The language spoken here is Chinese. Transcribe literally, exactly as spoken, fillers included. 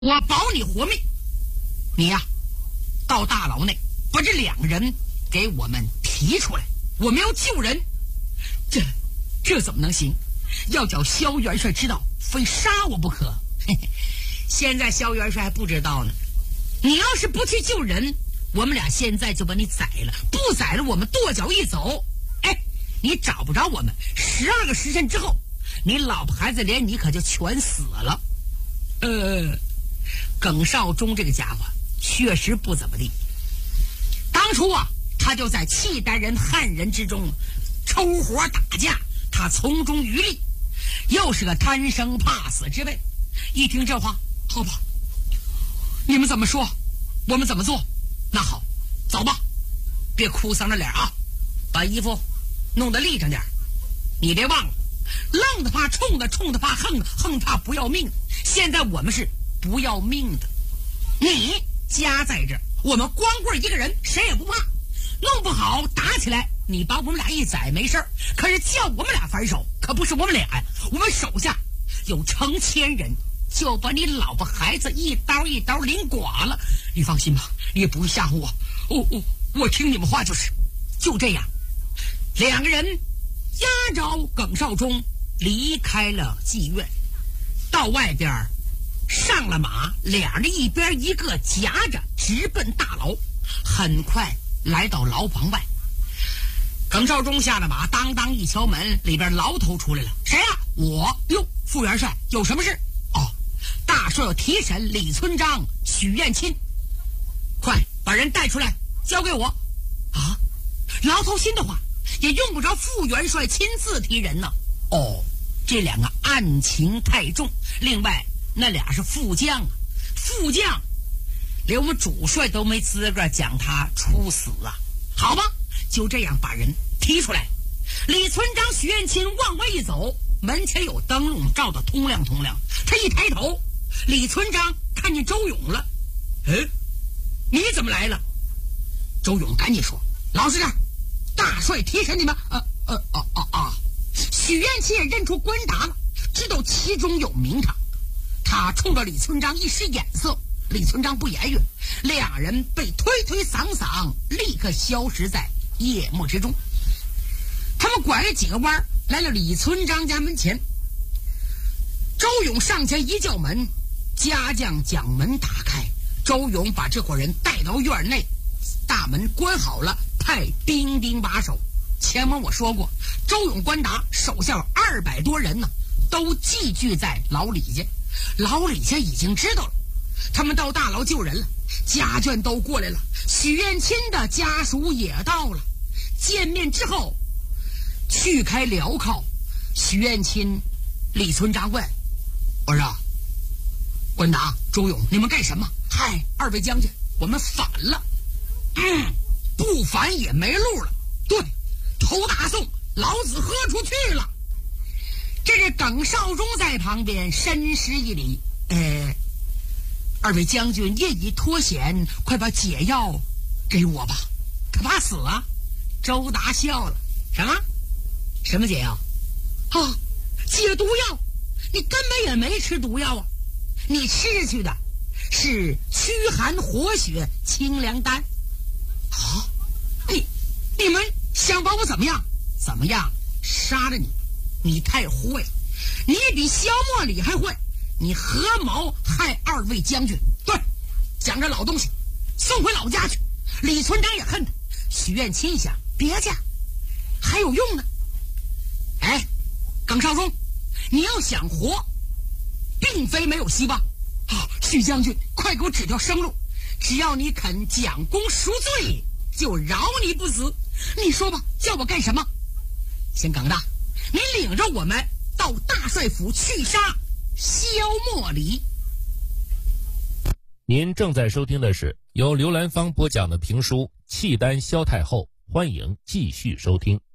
我保你活命。你呀、啊，到大牢内把这两个人给我们提出来，我们要救人。这这怎么能行？要叫萧元帅知道，非杀我不可。嘿嘿，现在萧元帅还不知道呢。你要是不去救人，我们俩现在就把你宰了，不宰了我们跺脚一走，哎，你找不着我们。十二个时辰之后，你老婆孩子连你可就全死了。呃，耿绍忠这个家伙确实不怎么地。当初啊，他就在契丹人汉人之中抽火打架，他从中渔利，又是个贪生怕死之辈。一听这话，好吧，你们怎么说我们怎么做。那好，走吧，别哭丧着脸啊，把衣服弄得立正点。你别忘了，愣的怕冲的，冲的怕横的，横怕不要命的。现在我们是不要命的，你家在这儿，我们光棍一个人，谁也不怕。弄不好打起来，你把我们俩一宰没事儿，可是叫我们俩反手，可不是我们俩呀，我们手下有成千人，就把你老婆孩子一刀一刀领剐了。你放心吧，你也不会吓唬我，我我我听你们话就是。就这样，两个人押着耿绍忠离开了妓院，到外边上了马，俩人一边一个夹着直奔大牢。很快来到牢房外，耿绍忠下了马，当当一敲门，里边牢头出来了。谁呀、啊？我。哟，副元帅，有什么事？哦，大帅要提审李存璋、许燕钦，快把人带出来交给我。啊，牢头心的话，也用不着副元帅亲自提人呢。哦，这两个案情太重，另外那俩是副将啊，副将连我们主帅都没资格讲他处死啊。好吧，就这样把人提出来。李存璋、许燕钦往外一走，门前有灯笼照得通亮通亮。他一抬头，李存璋看见周勇了。哎，你怎么来了？周勇赶紧说：“老实点，大帅提审你们。”呃呃啊啊啊！许燕钦也认出官达了，知道其中有名堂。他冲着李存璋一使眼色，李存璋不言语，两人被推推搡搡，立刻消失在夜幕之中。他们拐了几个弯，来了李存璋家门前。周勇上前一叫门，家将将门打开。周勇把这伙人带到院内，大门关好了，派兵丁把守。前面我说过，周勇、关达手下有二百多人呢，都寄居在老李家。老李家已经知道了，他们到大牢救人了，家眷都过来了，许燕钦的家属也到了。见面之后，去开镣铐。许燕钦、李存璋问：“我说，关达、周勇，你们干什么？”“嗨，二位将军，我们反了。”“嗯，不反也没路了。”“对，头打送，老子喝出去了。”这是耿绍忠在旁边深施一礼：“呃，二位将军业已脱险，快把解药给我吧，可怕死啊！”周达笑了：“什么？什么解药？啊，解毒药！你根本也没吃毒药啊，你吃下去的是驱寒活血清凉丹。啊，你你们想把我怎么样？怎么样？杀了你！你太坏，你比萧莫里还坏，你合谋害二位将军。对，将这老东西送回老家去。”李存璋也恨他。许燕钦想，别介还有用呢。哎，耿绍忠，你要想活，并非没有希望啊！许将军，快给我指条生路，只要你肯将功赎罪，就饶你不死。你说吧，叫我干什么？先耿大，你领着我们到大帅府去杀萧莫里。 您正在收听的是由刘兰芳播讲的评书《契丹萧太后》，欢迎继续收听。